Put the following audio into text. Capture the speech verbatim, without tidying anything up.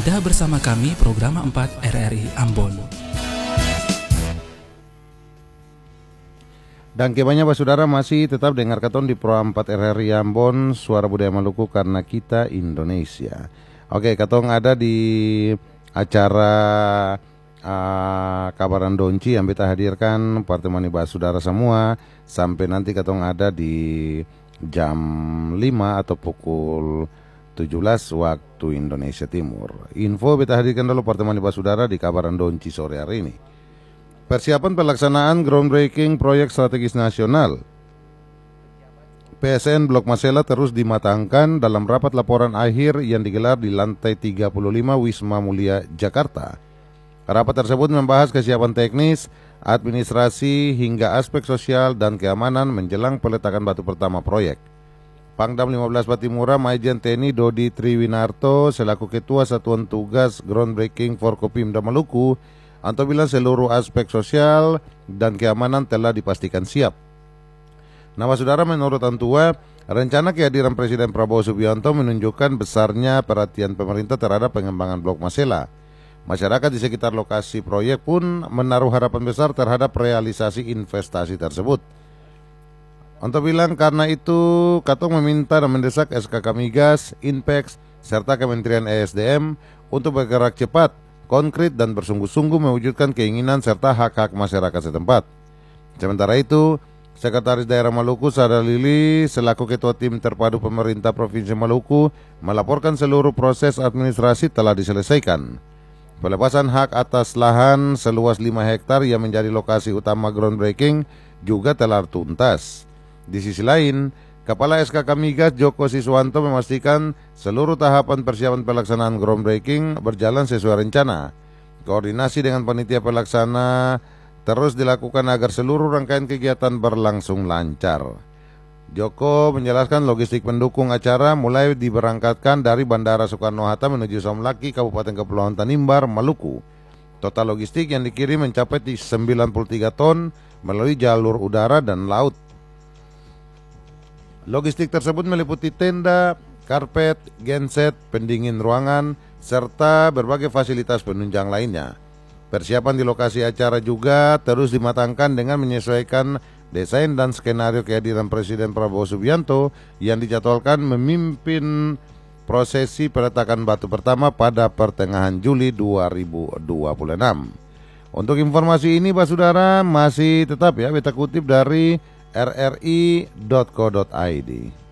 Anda bersama kami program empat R R I Ambon. Dan kebanya Pak Saudara masih tetap dengar katon di Pro empat R R I Ambon, Suara Budaya Maluku karena kita Indonesia. Oke, katong ada di acara uh, Kabaran Donci yang kita hadirkan pertemuan Pak Saudara semua sampai nanti katong ada di jam lima atau pukul tujuh belas waktu Indonesia Timur. Info kita hadirkan dulu pertemuan Pak Saudara di Kabaran Donci sore hari ini. Persiapan pelaksanaan groundbreaking proyek strategis nasional P S N Blok Masela terus dimatangkan dalam rapat laporan akhir yang digelar di lantai tiga puluh lima Wisma Mulia, Jakarta. Rapat tersebut membahas kesiapan teknis, administrasi, hingga aspek sosial dan keamanan menjelang peletakan batu pertama proyek. Pangdam lima belas Patimura Maijen T N I Dodi Triwinarto selaku Ketua Satuan Tugas Groundbreaking Forkopimda Maluku atau bilang seluruh aspek sosial dan keamanan telah dipastikan siap. Nah, Saudara, menurut Antua, rencana kehadiran Presiden Prabowo Subianto menunjukkan besarnya perhatian pemerintah terhadap pengembangan Blok Masela. Masyarakat di sekitar lokasi proyek pun menaruh harapan besar terhadap realisasi investasi tersebut. Untuk bilang karena itu, Katong meminta dan mendesak S K K Migas, Inpex, serta Kementerian E S D M untuk bergerak cepat, konkret dan bersungguh-sungguh mewujudkan keinginan serta hak-hak masyarakat setempat. Sementara itu, Sekretaris Daerah Maluku Sada Lili selaku Ketua Tim Terpadu Pemerintah Provinsi Maluku melaporkan seluruh proses administrasi telah diselesaikan. Pelepasan hak atas lahan seluas lima hektar yang menjadi lokasi utama groundbreaking juga telah tuntas. Di sisi lain, Kepala S K K Migas Joko Siswanto memastikan seluruh tahapan persiapan pelaksanaan groundbreaking berjalan sesuai rencana. Koordinasi dengan panitia pelaksana terus dilakukan agar seluruh rangkaian kegiatan berlangsung lancar. Joko menjelaskan logistik pendukung acara mulai diberangkatkan dari Bandara Soekarno-Hatta menuju Somlaki, Kabupaten Kepulauan Tanimbar, Maluku. Total logistik yang dikirim mencapai sembilan puluh tiga ton melalui jalur udara dan laut. Logistik tersebut meliputi tenda, karpet, genset, pendingin ruangan, serta berbagai fasilitas penunjang lainnya. Persiapan di lokasi acara juga terus dimatangkan dengan menyesuaikan desain dan skenario kehadiran Presiden Prabowo Subianto yang dijadwalkan memimpin prosesi peletakan batu pertama pada pertengahan Juli dua ribu dua puluh enam. Untuk informasi ini, Pak Saudara, masih tetap ya kita kutip dari r r i dot co dot i d.